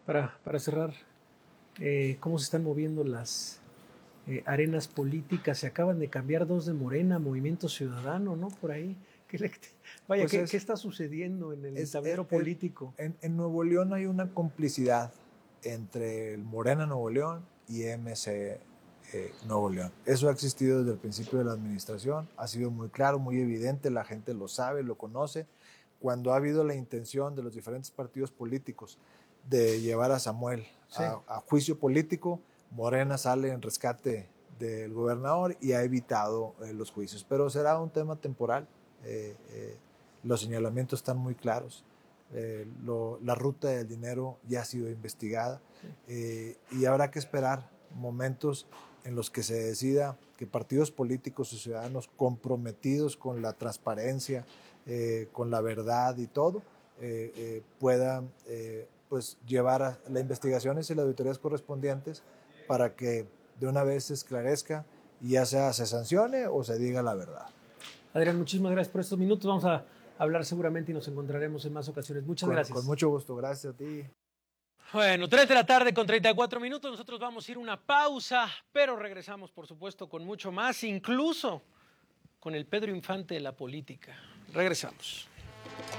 Para cerrar, ¿cómo se están moviendo las arenas políticas? Se acaban de cambiar dos de Morena, Movimiento Ciudadano, ¿no? Por ahí. Vaya, Pues ¿qué está sucediendo en el tablero es- político? en Nuevo León hay una complicidad entre el Morena Nuevo León y MC Nuevo León. Eso ha existido desde el principio de la administración, ha sido muy claro, muy evidente, la gente lo sabe, lo conoce. Cuando ha habido la intención de los diferentes partidos políticos de llevar a Samuel Sí. a juicio político, Morena sale en rescate del gobernador y ha evitado los juicios. Pero será un tema temporal. Los señalamientos están muy claros. La ruta del dinero ya ha sido investigada y habrá que esperar momentos en los que se decida que partidos políticos y ciudadanos comprometidos con la transparencia, con la verdad y todo, puedan pues llevar a las investigaciones y las auditorías correspondientes para que de una vez se esclarezca y ya sea se sancione o se diga la verdad. Adrián, muchísimas gracias por estos minutos. Vamos a hablar seguramente y nos encontraremos en más ocasiones. Muchas gracias. Con mucho gusto, gracias a ti. Bueno, 3 de la tarde con 34 minutos. Nosotros vamos a ir a una pausa, pero regresamos, por supuesto, con mucho más, incluso con el Pedro Infante de la política. Regresamos.